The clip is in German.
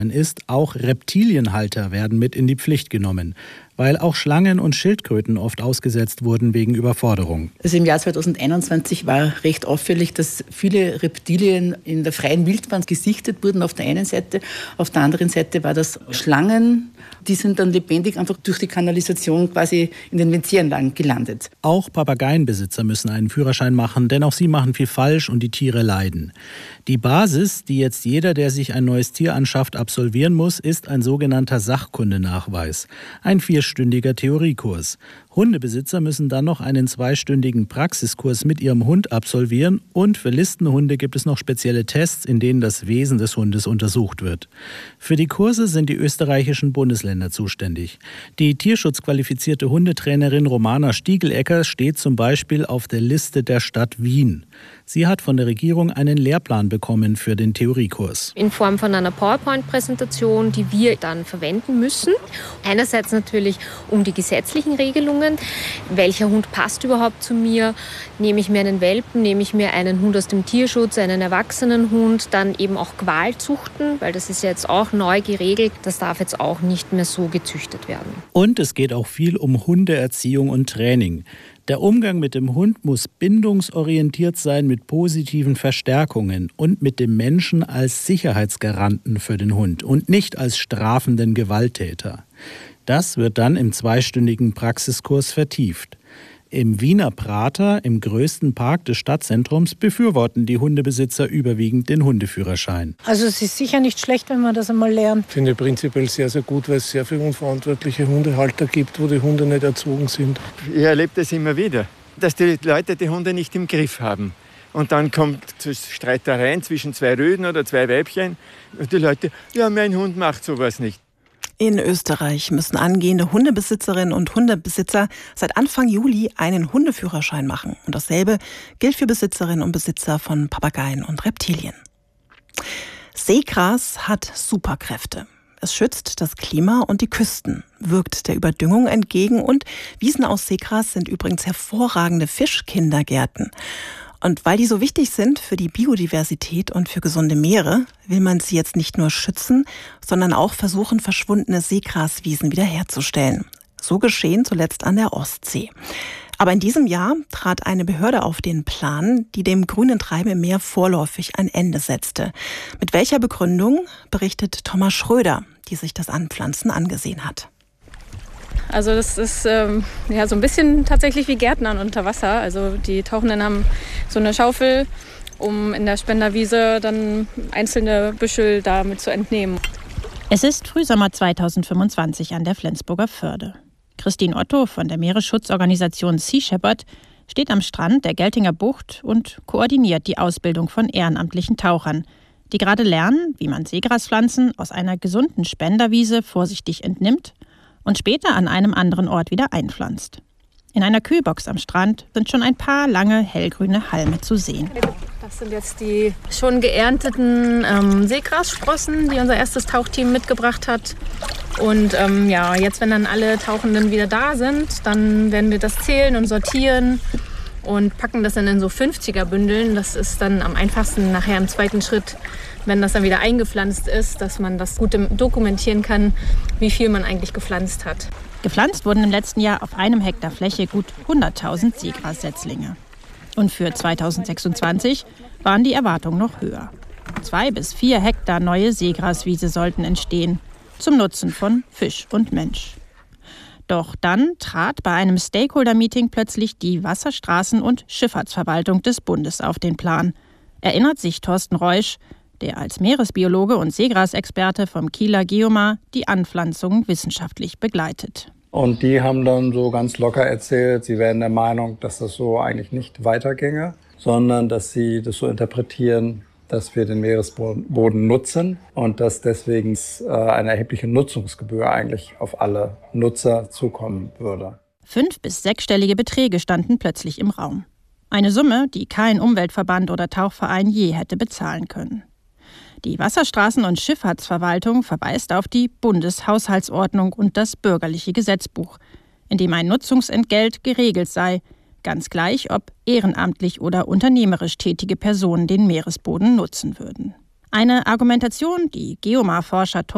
ist, auch Reptilienhalter werden mit in die Pflicht genommen, weil auch Schlangen und Schildkröten oft ausgesetzt wurden wegen Überforderung. Also im Jahr 2021 war recht auffällig, dass viele Reptilien in der freien Wildbahn gesichtet wurden auf der einen Seite. Auf der anderen Seite war das Schlangen, die sind dann lebendig einfach durch die Kanalisation quasi in den WC-Anlagen gelandet. Auch Papageienbesitzer müssen einen Führerschein machen, denn auch sie machen viel falsch und die Tiere leiden. Die Basis, die jetzt jeder, der sich ein neues Tier anschafft, absolvieren muss, ist ein sogenannter Sachkundenachweis. Ein 4-stündiger Theoriekurs. Hundebesitzer müssen dann noch einen 2-stündigen Praxiskurs mit ihrem Hund absolvieren und für Listenhunde gibt es noch spezielle Tests, in denen das Wesen des Hundes untersucht wird. Für die Kurse sind die österreichischen Bundesländer zuständig. Die tierschutzqualifizierte Hundetrainerin Romana Stiegelecker steht zum Beispiel auf der Liste der Stadt Wien. Sie hat von der Regierung einen Lehrplan bekommen für den Theoriekurs. In Form von einer PowerPoint-Präsentation, die wir dann verwenden müssen. Einerseits natürlich um die gesetzlichen Regelungen. Welcher Hund passt überhaupt zu mir? Nehme ich mir einen Welpen, nehme ich mir einen Hund aus dem Tierschutz, einen erwachsenen Hund, dann eben auch Qualzuchten, weil das ist jetzt auch neu geregelt. Das darf jetzt auch nicht mehr so gezüchtet werden. Und es geht auch viel um Hundeerziehung und Training. Der Umgang mit dem Hund muss bindungsorientiert sein mit positiven Verstärkungen und mit dem Menschen als Sicherheitsgaranten für den Hund und nicht als strafenden Gewalttäter. Das wird dann im 2-stündigen Praxiskurs vertieft. Im Wiener Prater, im größten Park des Stadtzentrums, befürworten die Hundebesitzer überwiegend den Hundeführerschein. Also es ist sicher nicht schlecht, wenn man das einmal lernt. Ich finde prinzipiell sehr, sehr gut, weil es sehr viele unverantwortliche Hundehalter gibt, wo die Hunde nicht erzogen sind. Ich erlebe das immer wieder, dass die Leute die Hunde nicht im Griff haben. Und dann kommt Streitereien zwischen 2 Rüden oder 2 Weibchen. Und die Leute, ja, mein Hund macht sowas nicht. In Österreich müssen angehende Hundebesitzerinnen und Hundebesitzer seit Anfang Juli einen Hundeführerschein machen. Und dasselbe gilt für Besitzerinnen und Besitzer von Papageien und Reptilien. Seegras hat Superkräfte. Es schützt das Klima und die Küsten, wirkt der Überdüngung entgegen und Wiesen aus Seegras sind übrigens hervorragende Fischkindergärten. Und weil die so wichtig sind für die Biodiversität und für gesunde Meere, will man sie jetzt nicht nur schützen, sondern auch versuchen, verschwundene Seegraswiesen wiederherzustellen. So geschehen zuletzt an der Ostsee. Aber in diesem Jahr trat eine Behörde auf den Plan, die dem grünen Treiben im Meer vorläufig ein Ende setzte. Mit welcher Begründung, berichtet Thomas Schröder, die sich das Anpflanzen angesehen hat. Also das ist so ein bisschen tatsächlich wie Gärtnern unter Wasser. Also die Tauchenden haben so eine Schaufel, um in der Spenderwiese dann einzelne Büschel damit zu entnehmen. Es ist Frühsommer 2025 an der Flensburger Förde. Christine Otto von der Meeresschutzorganisation Sea Shepherd steht am Strand der Geltinger Bucht und koordiniert die Ausbildung von ehrenamtlichen Tauchern, die gerade lernen, wie man Seegraspflanzen aus einer gesunden Spenderwiese vorsichtig entnimmt und später an einem anderen Ort wieder einpflanzt. In einer Kühlbox am Strand sind schon ein paar lange hellgrüne Halme zu sehen. Das sind jetzt die schon geernteten Seegrassprossen, die unser erstes Tauchteam mitgebracht hat. Und jetzt, wenn dann alle Tauchenden wieder da sind, dann werden wir das zählen und sortieren und packen das dann in so 50er-Bündeln. Das ist dann am einfachsten nachher im zweiten Schritt, wenn das dann wieder eingepflanzt ist, dass man das gut dokumentieren kann, wie viel man eigentlich gepflanzt hat. Gepflanzt wurden im letzten Jahr auf einem Hektar Fläche gut 100.000 Seegrassetzlinge. Und für 2026 waren die Erwartungen noch höher. 2 bis 4 Hektar neue Seegraswiese sollten entstehen, zum Nutzen von Fisch und Mensch. Doch dann trat bei einem Stakeholder-Meeting plötzlich die Wasserstraßen- und Schifffahrtsverwaltung des Bundes auf den Plan. Erinnert sich Thorsten Reusch, der als Meeresbiologe und Seegrasexperte vom Kieler Geomar die Anpflanzung wissenschaftlich begleitet. Und die haben dann so ganz locker erzählt, sie wären der Meinung, dass das so eigentlich nicht weiterginge, sondern dass sie das so interpretieren, dass wir den Meeresboden nutzen und dass deswegen eine erhebliche Nutzungsgebühr eigentlich auf alle Nutzer zukommen würde. 5- bis 6-stellige Beträge standen plötzlich im Raum. Eine Summe, die kein Umweltverband oder Tauchverein je hätte bezahlen können. Die Wasserstraßen- und Schifffahrtsverwaltung verweist auf die Bundeshaushaltsordnung und das bürgerliche Gesetzbuch, in dem ein Nutzungsentgelt geregelt sei, ganz gleich, ob ehrenamtlich oder unternehmerisch tätige Personen den Meeresboden nutzen würden. Eine Argumentation, die Geomar-Forscher